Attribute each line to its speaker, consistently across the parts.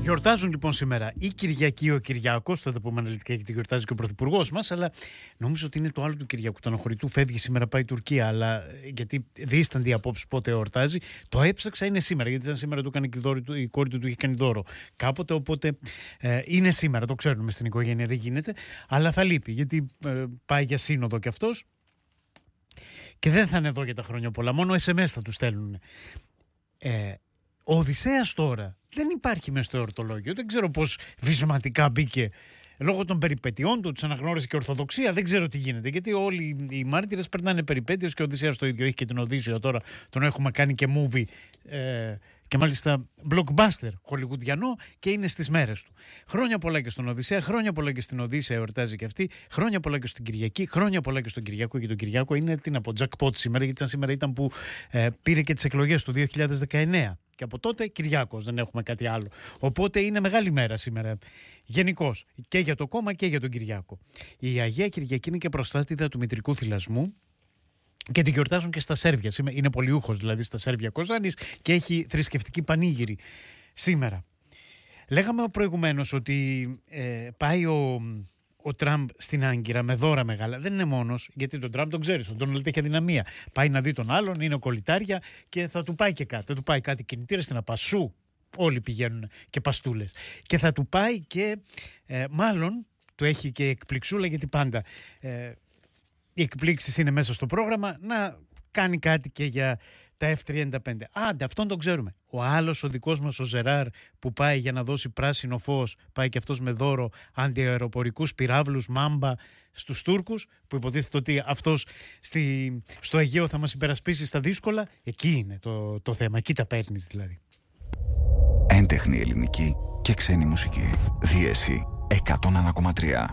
Speaker 1: Γιορτάζουν λοιπόν σήμερα η Κυριακή, ο Κυριάκος, θα το πούμε αναλυτικά γιατί γιορτάζει και ο Πρωθυπουργός μας, αλλά νομίζω ότι είναι το άλλο του Κυριακού. Το αναχωρητού φεύγει σήμερα, πάει η Τουρκία, αλλά γιατί δίστανται οι απόψεις πότε εορτάζει. Το έψαξα, είναι σήμερα, γιατί σαν σήμερα του έκανε η κόρη του είχε κάνει δώρο κάποτε, οπότε είναι σήμερα, το ξέρουμε στην οικογένεια, δεν γίνεται, αλλά θα λείπει γιατί πάει για σύνοδο κι αυτός και δεν θα είναι εδώ για τα χρόνια πολλά, μόνο SMS θα του στέλνουν. Ο Οδυσσέας τώρα δεν υπάρχει μέσα στο εορτολόγιο. Δεν ξέρω πώς βυσματικά μπήκε λόγω των περιπετειών του, της αναγνώρισε και Ορθοδοξία. Δεν ξέρω τι γίνεται. Γιατί όλοι οι μάρτυρες περνάνε περιπέτειες και ο Οδυσσέας το ίδιο. Έχει και την Οδύσσεια τώρα. Τον έχουμε κάνει και movie και μάλιστα blockbuster χολιγουντιανό και είναι στις μέρες του. Χρόνια πολλά και στον Οδυσσέα, χρόνια πολλά και στην Οδύσσεια εορτάζει και αυτή. Χρόνια πολλά και στην Κυριακή, χρόνια πολλά και στον Κυριακό. Και τον Κυριακό είναι την από jackpot σήμερα, γιατί σαν σήμερα ήταν που πήρε και τις εκλογές του 2019. Και από τότε Κυριάκος, δεν έχουμε κάτι άλλο. Οπότε είναι μεγάλη μέρα σήμερα. Γενικώς και για το κόμμα και για τον Κυριάκο. Η Αγία Κυριακή είναι και προστάτηδα του μητρικού θυλασμού και τη γιορτάζουν και στα Σέρβια. Είναι πολιούχος δηλαδή στα Σέρβια Κοζάνης και έχει θρησκευτική πανήγυρη σήμερα. Λέγαμε προηγουμένως ότι πάει ο Τραμπ στην Άγκυρα με δώρα μεγάλα. Δεν είναι μόνος, γιατί τον Τραμπ τον ξέρεις, τον Ντόναλντ έχει αδυναμία. Πάει να δει τον άλλον, είναι κολλητάρια και θα του πάει και κάτι. Θα του πάει κάτι κινητήρες στην Απασού. Όλοι πηγαίνουν και παστούλες. Και θα του πάει και μάλλον του έχει και εκπληξούλα, γιατί πάντα οι εκπλήξεις είναι μέσα στο πρόγραμμα, να κάνει κάτι και για τα F-35. Άντε, αυτόν τον ξέρουμε. Ο άλλος, ο δικός μας ο Ζεράρ, που πάει για να δώσει πράσινο φως, πάει και αυτός με δώρο αντιαεροπορικούς πυράβλους Μάμπα στους Τούρκους, που υποτίθεται ότι αυτός στο Αιγαίο θα μας υπερασπίσει στα δύσκολα. Εκεί είναι το θέμα, εκεί τα παίρνεις δηλαδή.
Speaker 2: Έντεχνη ελληνική και ξένη μουσική. Δίεση 101,3.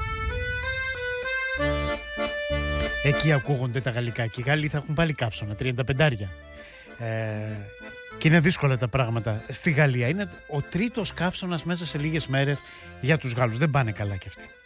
Speaker 1: Εκεί ακούγονται τα γαλλικά και οι Γάλλοι θα έχουν πάλι καύσωνα, 35. Και είναι δύσκολα τα πράγματα στη Γαλλία. Είναι ο τρίτος καύσωνας μέσα σε λίγες μέρες για τους Γάλλους. Δεν πάνε καλά κι αυτοί.